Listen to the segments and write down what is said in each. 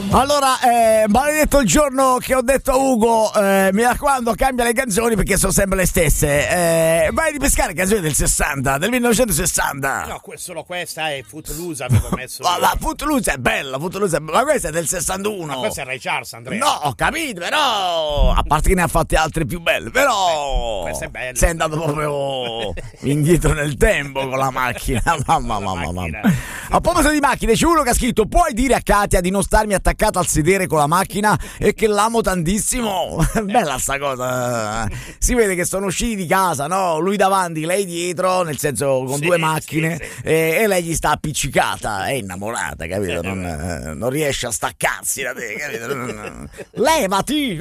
Allora, maledetto il giorno che ho detto a Ugo, mi raccomando, cambia le canzoni perché sono sempre le stesse. Vai a ripescare canzoni del 60, del 1960. No, solo questa è Footloose, avevo messo. La Footloose è bella, ma questa è del 61. Ma questa è Ray Charles, Andrea. No, ho capito, però a parte che ne ha fatte altre più belle, però questa è bella. sei andato proprio indietro nel tempo con la macchina. Mamma. A proposito di macchine, c'è uno che ha scritto: puoi dire a Katia di non starmi attaccata al sedere con la macchina e che l'amo tantissimo? Bella sta cosa. Si vede che sono usciti di casa, no? Lui davanti, lei dietro, nel senso con due macchine, sì. E lei gli sta appiccicata, è innamorata, capito? Non riesce a staccarsi da te, capito? Levati!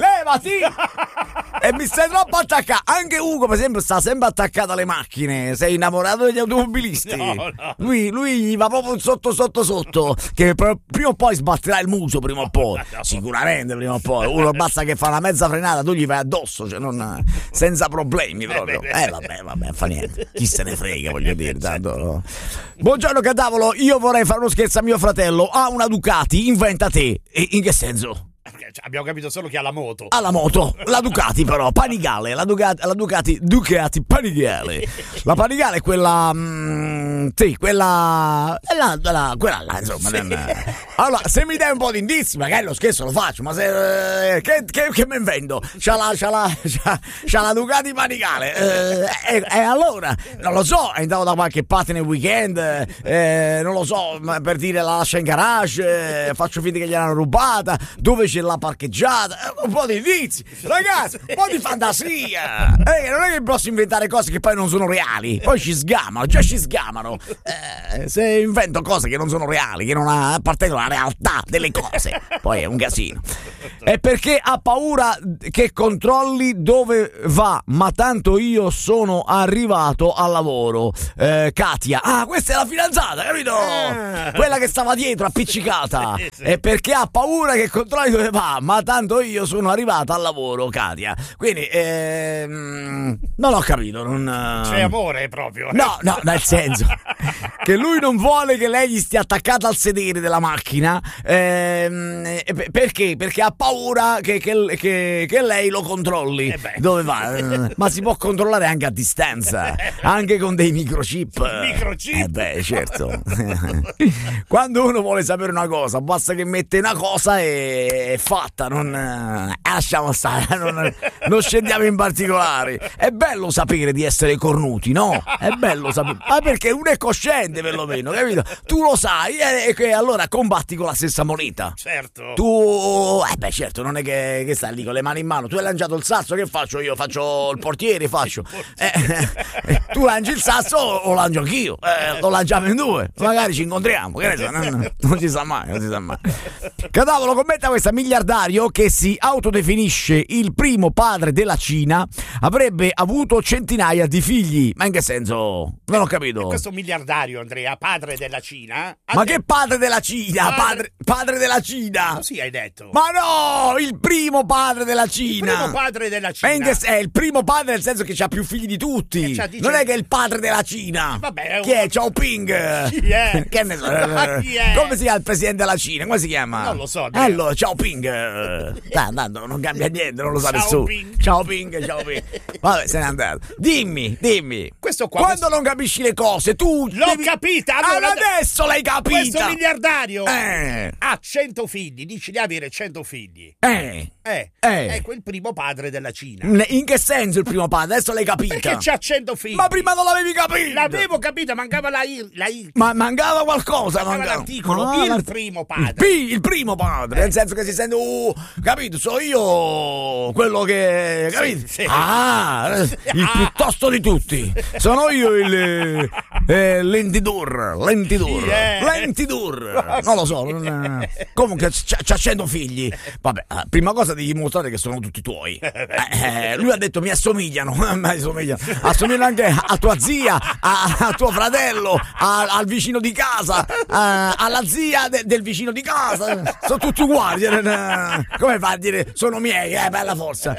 E mi stai troppo attaccato. Anche Ugo, per esempio, sta sempre attaccato alle macchine. Sei innamorato degli automobilisti? No. Lui gli va proprio sotto, che prima o poi sbatterà il muso, prima o poi. No. Sicuramente prima o poi. Uno basta che fa una mezza frenata, tu gli vai addosso, cioè senza problemi proprio. Vabbè, fa niente. Chi se ne frega, voglio dire, tanto. Buongiorno Cadavolo, io vorrei fare uno scherzo a mio fratello. Ha una Ducati, inventa te. E in che senso? Abbiamo capito solo che ha la moto. Ha la moto, la Ducati però, Panigale, la Ducati Panigale. La Panigale è quella, sì, quella là, insomma. Sì. Allora, se mi dai un po' di indizi, magari lo scherzo lo faccio, ma se che mi invento? C'ha la Ducati Panigale. E allora, non lo so, è andato da qualche parte nel weekend, non lo so, per dire la lascia in garage, faccio finta che gliel'hanno rubata, dove c'è la parcheggiata, un po' di indizi, ragazzi, un po' di fantasia. Non è che posso inventare cose che poi non sono reali, poi ci sgamano. Se invento cose che non sono reali, che non appartengono alla realtà delle cose, poi è un casino. È perché ha paura che controlli dove va, ma tanto io sono arrivato al lavoro. Katia, questa è la fidanzata, capito? Quella che stava dietro appiccicata. È perché ha paura che controlli dove va, ma tanto io sono arrivata al lavoro, Katia. Quindi non ho capito, c'è amore proprio. No, nel senso che lui non vuole che lei gli stia attaccata al sedere della macchina, perché ha paura che lei lo controlli dove va. Ma si può controllare anche a distanza, anche con dei microchip. Certo. Quando uno vuole sapere una cosa, basta che mette una cosa e è fatta, lasciamo stare, non scendiamo in particolari. È bello sapere di essere cornuti, no? È bello sapere, ma perché uno è cosciente perlomeno, capito? Tu lo sai e allora combatti con la stessa moneta. Certo. Tu, certo, non è che stai lì con le mani in mano. Tu hai lanciato il sasso, che faccio io? Faccio il portiere, faccio. Tu lanci il sasso o lancio anch'io? Lo lanciamo in due, magari ci incontriamo, che ne so, non si sa mai. Cadavolo, commenta questa: miliardario che si autodefinisce il primo padre della Cina avrebbe avuto centinaia di figli. Ma in che senso? Non ho capito. Questo miliardario, Andrea, padre della Cina. Ma che padre della Cina? Padre della Cina? Così hai detto. Ma no, il primo padre della Cina. Il primo padre della Cina. È il primo padre nel senso che c'ha più figli di tutti. Non è che è il padre della Cina. Vabbè, chi è? Xiao Ping. Chi è? Che ne so? Chi è? Come si chiama il presidente della Cina? Come si chiama? Non lo so. Allora, Xiao Ping. Tanto non cambia niente, non lo sa nessuno. Xiao Ping. Vabbè, se n'è andato. Dimmi. Questo qua. Quando non capisci le cose, tu l'ho capita. Allora, adesso l'hai capita. Questo miliardario ha 100 figli, dici di avere 100 figli. Ecco il primo padre della Cina. In che senso il primo padre? Adesso l'hai capita. Perché c'ha 100 figli. Ma prima non l'avevi capito. L'avevo capita, mancava la I. Ma mancava qualcosa. Mancava l'articolo. Il primo padre. Il primo padre. Nel senso che si sente, capito? So io quello che, capito? Sì. Il piuttosto di tutti. Sono io il Lentidur. Non lo so. Comunque c'ha 100 figli. Vabbè, prima cosa devi dimostrare che sono tutti tuoi. Lui ha detto mi assomigliano. Assomigliano anche a tua zia, a tuo fratello, al vicino di casa, alla zia del vicino di casa. Sono tutti uguali. come fa a dire sono miei, bella forza.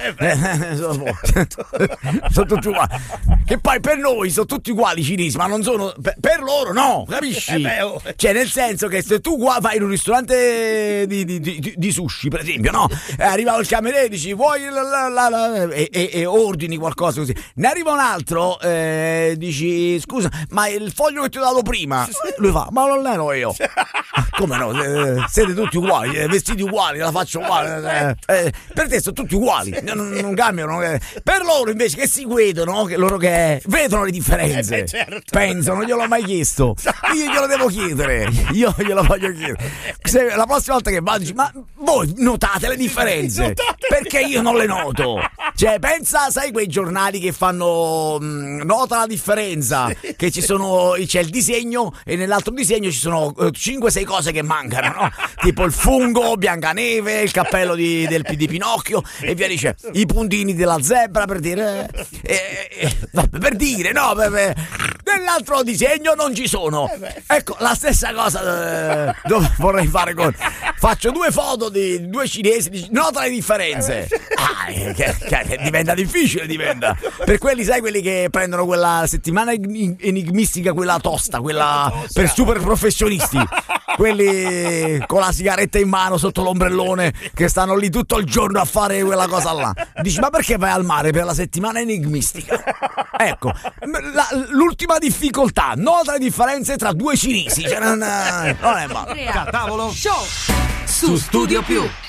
Sono tutti uguali. Che poi per noi sono tutti uguali i cinesi, ma non sono per loro no, capisci? Cioè nel senso che se tu vai in un ristorante di sushi, per esempio, no? Arriva il cameriere e dici vuoi e ordini qualcosa così. Ne arriva un altro, dici scusa, ma il foglio che ti ho dato prima, lui fa ma non ero io. Come no? Siete tutti uguali, vestiti uguali, la faccia uguale. Per te sono tutti uguali, non cambiano. Per loro invece che si vedono, che loro che vedono le differenze, certo. Pensano, non gliel'ho mai chiesto, io glielo devo chiedere, io glielo voglio chiedere. Se la prossima volta che vado dici ma voi notate le differenze? Perché io non le noto. Cioè pensa, sai quei giornali che fanno nota la differenza, che ci sono, c'è il disegno e nell'altro disegno ci sono 5-6 cose che mancano, no? Tipo il fungo, Biancaneve, il cappello di Pinocchio e via dice, i puntini della zebra, per dire per dire, no, nell'altro disegno non ci sono. Ecco, la stessa cosa vorrei fare faccio 2 foto di 2 cinesi, nota le differenze. Che diventa difficile, per quelli, sai, quelli che prendono quella settimana enigmistica, quella tosta, quella per super professionisti, quelli con la sigaretta in mano sotto l'ombrellone che stanno lì tutto il giorno a fare quella cosa là. Dici ma perché vai al mare per la settimana enigmistica? Ecco, l'ultima difficoltà, nota le differenze tra 2 cinesi, cioè non è male. Tavolo Show su Studio Più.